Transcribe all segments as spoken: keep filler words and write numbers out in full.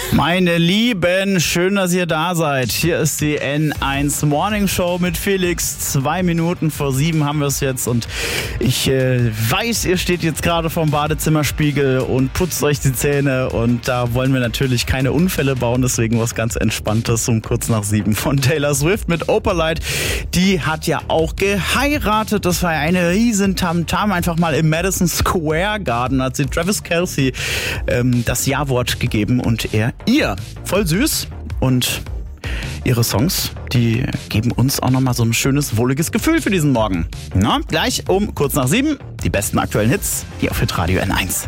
Meine Lieben, schön, dass ihr da seid. Hier ist die N eins Morning Show mit Felix. Zwei Minuten vor sieben haben wir es jetzt und ich äh, weiß, ihr steht jetzt gerade vorm Badezimmerspiegel und putzt euch die Zähne und da wollen wir natürlich keine Unfälle bauen, deswegen was ganz Entspanntes um kurz nach sieben von Taylor Swift mit Opalite. Die hat ja auch geheiratet. Das war ja eine riesen Tamtam, einfach mal im Madison Square Garden hat sie Travis Kelce ähm, das Ja-Wort gegeben und er ihr. Voll süß und ihre Songs, die geben uns auch nochmal so ein schönes, wohliges Gefühl für diesen Morgen. Na, gleich um kurz nach sieben die besten aktuellen Hits hier auf Hitradio N eins.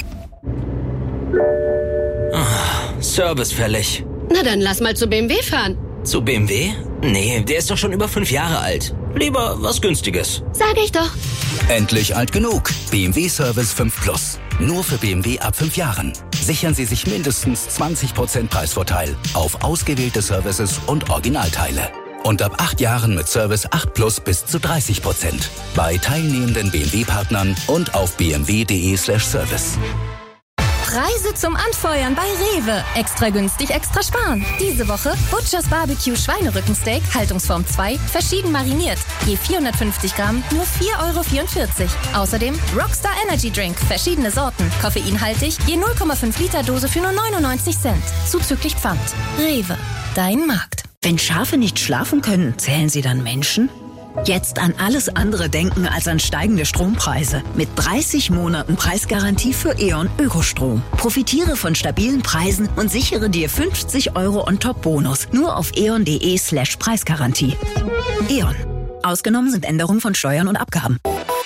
Oh, Service fällig. Na dann lass mal zu B M W fahren. Zu B M W? Nee, der ist doch schon über fünf Jahre alt. Lieber was Günstiges. Sag ich doch. Endlich alt genug. B M W Service fünf Plus. Nur für B M W ab fünf Jahren. Sichern Sie sich mindestens zwanzig Prozent Preisvorteil auf ausgewählte Services und Originalteile. Und ab acht Jahren mit Service acht Plus bis zu dreißig Prozent. Bei teilnehmenden B M W-Partnern und auf b m w punkt d e slash service. Preise zum Anfeuern bei Rewe. Extra günstig, extra sparen. Diese Woche Butchers Barbecue Schweinerückensteak, Haltungsform zwei, verschieden mariniert. Je vierhundertfünfzig Gramm, nur vier Euro vierundvierzig. Außerdem Rockstar Energy Drink, verschiedene Sorten, koffeinhaltig, je null Komma fünf Liter Dose für nur neunundneunzig Cent. Zuzüglich Pfand. Rewe, dein Markt. Wenn Schafe nicht schlafen können, zählen sie dann Menschen? Jetzt an alles andere denken als an steigende Strompreise. Mit dreißig Monaten Preisgarantie für E.ON Ökostrom. Profitiere von stabilen Preisen und sichere dir fünfzig Euro On-Top-Bonus. Nur auf eon.de slash Preisgarantie. E.ON. Ausgenommen sind Änderungen von Steuern und Abgaben.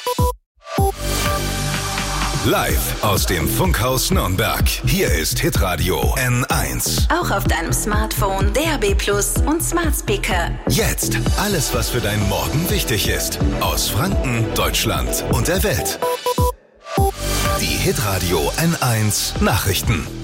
Live aus dem Funkhaus Nürnberg. Hier ist Hitradio N eins. Auch auf deinem Smartphone, D A B Plus und Smart Speaker. Jetzt alles, was für deinen Morgen wichtig ist. Aus Franken, Deutschland und der Welt. Die Hitradio N eins Nachrichten.